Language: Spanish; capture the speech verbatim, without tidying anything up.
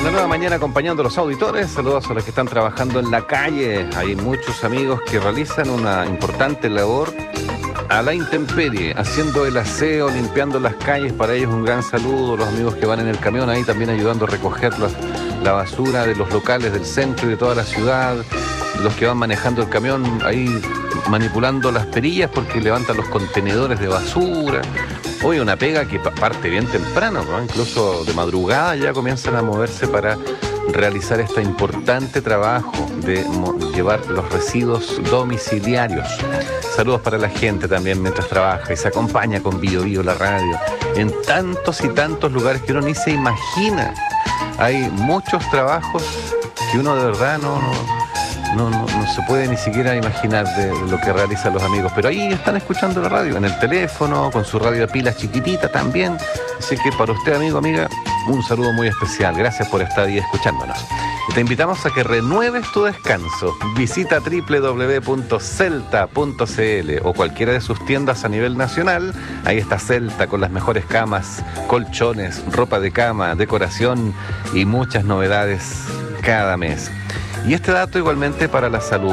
Una nueva mañana acompañando a los auditores. Saludos a los que están trabajando en la calle. Hay muchos amigos que realizan una importante labor a la intemperie, haciendo el aseo, limpiando las calles. Para ellos un gran saludo. Los amigos que van en el camión ahí también ayudando a recoger la, la basura de los locales del centro y de toda la ciudad. Los que van manejando el camión ahí manipulando las perillas porque levantan los contenedores de basura. Hoy una pega que parte bien temprano, ¿no? Incluso de madrugada ya comienzan a moverse para realizar este importante trabajo de llevar los residuos domiciliarios. Saludos para la gente también mientras trabaja y se acompaña con Bio Bio la radio en tantos y tantos lugares que uno ni se imagina. Hay muchos trabajos que uno de verdad no... no No, no, no se puede ni siquiera imaginar de lo que realizan los amigos, pero ahí están escuchando la radio, en el teléfono, con su radio de pilas chiquitita también. Así que para usted, amigo, amiga, un saludo muy especial. Gracias por estar ahí escuchándonos. Y te invitamos a que renueves tu descanso. Visita doble u doble u doble u punto celta punto c l o cualquiera de sus tiendas a nivel nacional. Ahí está Celta con las mejores camas, colchones, ropa de cama, decoración y muchas novedades cada mes. Y este dato igualmente para la salud.